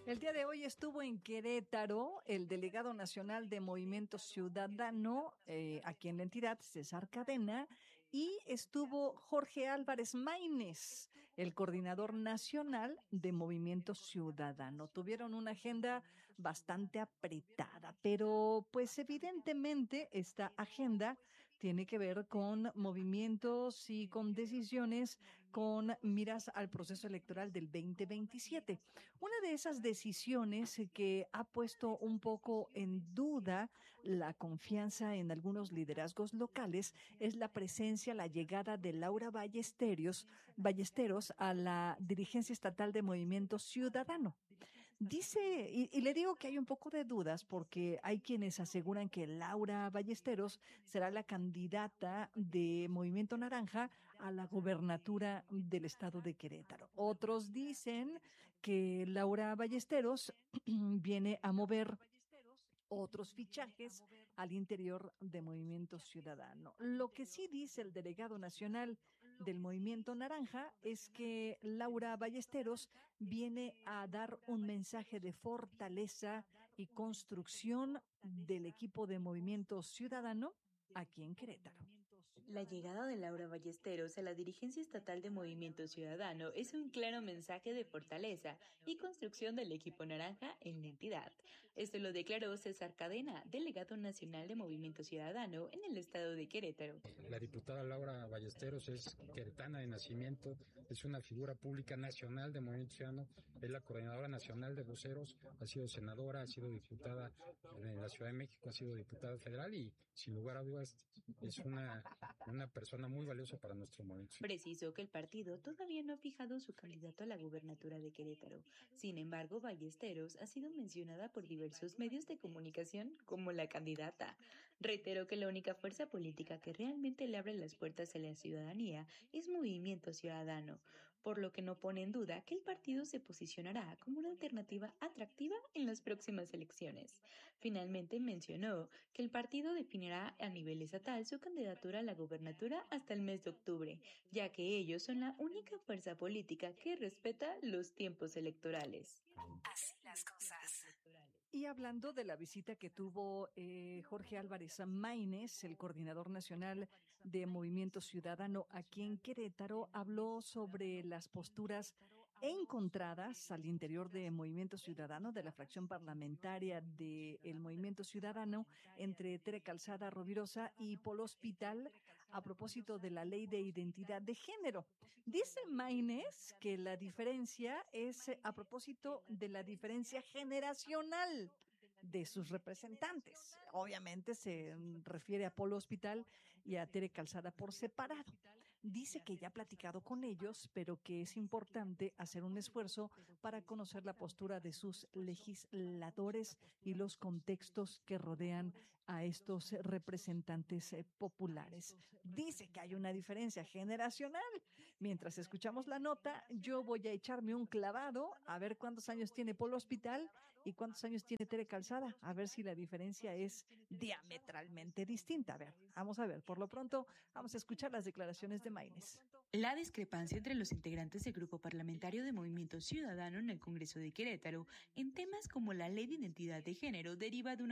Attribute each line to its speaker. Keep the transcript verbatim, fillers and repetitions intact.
Speaker 1: El día de hoy estuvo en Querétaro el delegado nacional de Movimiento Ciudadano, eh, aquí en la entidad, César Cadena, y estuvo Jorge Álvarez Maínez, el coordinador nacional de Movimiento Ciudadano. Tuvieron una agenda bastante apretada, pero pues evidentemente esta agenda tiene que ver con movimientos y con decisiones con miras al proceso electoral del veinte veintisiete. Una de esas decisiones que ha puesto un poco en duda la confianza en algunos liderazgos locales es la presencia, la llegada de Laura Ballesteros, Ballesteros a la dirigencia estatal de Movimiento Ciudadano. Dice, y, y le digo que hay un poco de dudas porque hay quienes aseguran que Laura Ballesteros será la candidata de Movimiento Naranja a la gobernatura del estado de Querétaro. Otros dicen que Laura Ballesteros viene a mover otros fichajes al interior de Movimiento Ciudadano. Lo que sí dice el delegado nacional del Movimiento Naranja es que Laura Ballesteros viene a dar un mensaje de fortaleza y construcción del equipo de Movimiento Ciudadano aquí en Querétaro.
Speaker 2: La llegada de Laura Ballesteros a la dirigencia estatal de Movimiento Ciudadano es un claro mensaje de fortaleza y construcción del equipo naranja en la entidad. Esto lo declaró César Cadena, delegado nacional de Movimiento Ciudadano en el estado de Querétaro.
Speaker 3: La diputada Laura Ballesteros es queretana de nacimiento, es una figura pública nacional de Movimiento Ciudadano, es la coordinadora nacional de voceros, ha sido senadora, ha sido diputada en la Ciudad de México, ha sido diputada federal y sin lugar a dudas es una, una persona muy valiosa para nuestro movimiento.
Speaker 2: Precisó que el partido todavía no ha fijado su candidato a la gubernatura de Querétaro. Sin embargo, Ballesteros ha sido mencionada por diversos medios de comunicación como la candidata. Reiteró que la única fuerza política que realmente le abre las puertas a la ciudadanía es Movimiento Ciudadano, por lo que no pone en duda que el partido se posicionará como una alternativa atractiva en las próximas elecciones. Finalmente mencionó que el partido definirá a nivel estatal su candidatura a la gubernatura hasta el mes de octubre, ya que ellos son la única fuerza política que respeta los tiempos electorales.
Speaker 4: Así las cosas.
Speaker 1: Y hablando de la visita que tuvo eh, Jorge Álvarez Maínez, el coordinador nacional de Movimiento Ciudadano aquí en Querétaro, habló sobre las posturas encontradas al interior de Movimiento Ciudadano, de la fracción parlamentaria del Movimiento Ciudadano, entre Tere Calzada Rovirosa y Polo Hospital a propósito de la ley de identidad de género. Dice Maínez que la diferencia es a propósito de la diferencia generacional de sus representantes. Obviamente se refiere a Polo Hospital y a Tere Calzada por separado. Dice que ya ha platicado con ellos, pero que es importante hacer un esfuerzo para conocer la postura de sus legisladores y los contextos que rodean a estos representantes populares. Dice que hay una diferencia generacional. Mientras escuchamos la nota, yo voy a echarme un clavado a ver cuántos años tiene Polo Hospital y cuántos años tiene Tere Calzada, a ver si la diferencia es diametralmente distinta. A ver, vamos a ver. Por lo pronto, vamos a escuchar las declaraciones de Maínez.
Speaker 2: La discrepancia entre los integrantes del grupo parlamentario de Movimiento Ciudadano en el Congreso de Querétaro en temas como la ley de identidad de género deriva de una